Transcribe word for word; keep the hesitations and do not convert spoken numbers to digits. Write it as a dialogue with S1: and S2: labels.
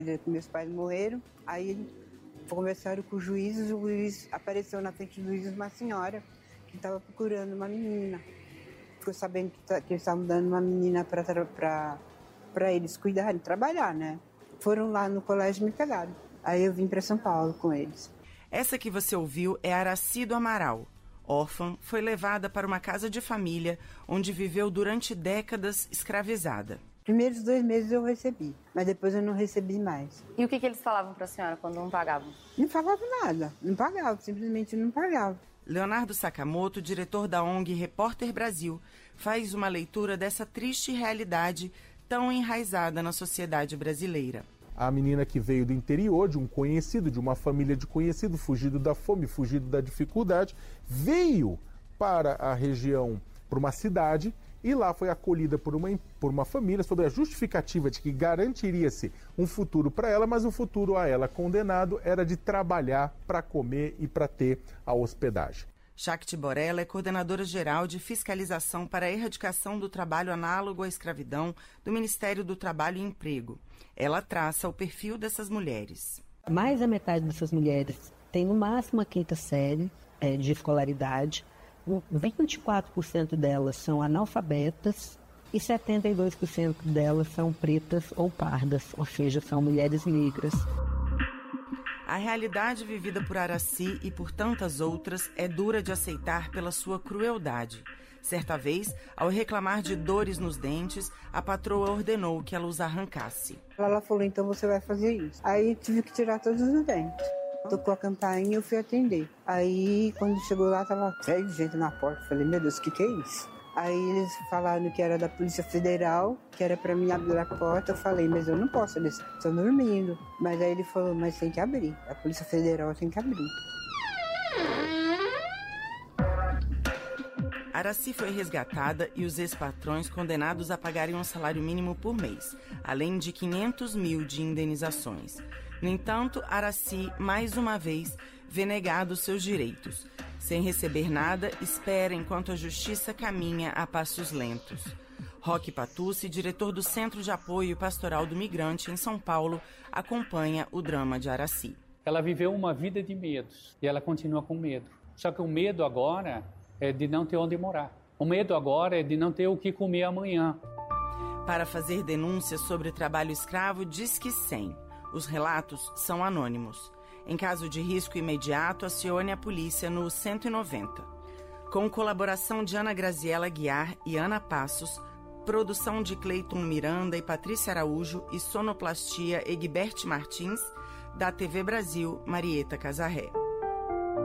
S1: Meus pais morreram, aí conversaram com o juiz, o juiz apareceu na frente do juiz uma senhora que estava procurando uma menina. Ficou sabendo que, que eles estavam dando uma menina para eles cuidarem, trabalhar, né? Foram lá no colégio e me pegaram. Aí eu vim para São Paulo com eles.
S2: Essa que você ouviu é Aracy do Amaral. Órfã, foi levada para uma casa de família, onde viveu durante décadas escravizada.
S1: Primeiros dois meses eu recebi, mas depois eu não recebi mais.
S3: E o que, que eles falavam para a senhora quando não pagavam?
S1: Não falavam nada, não pagavam, simplesmente não pagavam.
S2: Leonardo Sakamoto, diretor da O N G Repórter Brasil, faz uma leitura dessa triste realidade tão enraizada na sociedade brasileira.
S4: A menina que veio do interior, de um conhecido, de uma família de conhecido, fugido da fome, fugido da dificuldade, veio para a região, para uma cidade, e lá foi acolhida por uma, por uma família sob a justificativa de que garantiria-se um futuro para ela, mas o futuro a ela condenado era de trabalhar para comer e para ter a hospedagem.
S2: Shakti Borella é coordenadora geral de fiscalização para a erradicação do trabalho análogo à escravidão do Ministério do Trabalho e Emprego. Ela traça o perfil dessas mulheres.
S5: Mais da metade dessas mulheres tem no máximo a quinta série é, de escolaridade. vinte e quatro por cento delas são analfabetas e setenta e dois por cento delas são pretas ou pardas, ou seja, são mulheres negras.
S2: A realidade vivida por Aracy e por tantas outras é dura de aceitar pela sua crueldade. Certa vez, ao reclamar de dores nos dentes, a patroa ordenou que ela os arrancasse.
S1: Ela falou, então você vai fazer isso. Aí tive que tirar todos os dentes. Tocou a campainha e eu fui atender. Aí, quando chegou lá, tava cheio de gente na porta. Falei, meu Deus, o que que é isso? Aí eles falaram que era da Polícia Federal, que era pra mim abrir a porta. Eu falei, mas eu não posso, eles estão dormindo. Mas aí ele falou, mas tem que abrir. A Polícia Federal tem que abrir.
S2: Aracy foi resgatada e os ex-patrões condenados a pagarem um salário mínimo por mês, além de quinhentos mil de indenizações. No entanto, Aracy, mais uma vez, vê negados seus direitos. Sem receber nada, espera enquanto a justiça caminha a passos lentos. Roque Patucci, diretor do Centro de Apoio Pastoral do Migrante em São Paulo, acompanha o drama de Aracy.
S6: Ela viveu uma vida de medos e ela continua com medo. Só que o medo agora é de não ter onde morar. O medo agora é de não ter o que comer amanhã.
S2: Para fazer denúncias sobre trabalho escravo, Disque cem. Os relatos são anônimos. Em caso de risco imediato, acione a polícia no cento e noventa. Com colaboração de Ana Graziela Guiar e Ana Passos, produção de Cleiton Miranda e Patrícia Araújo e sonoplastia Egbert Martins, da T V Brasil, Marieta Casarré.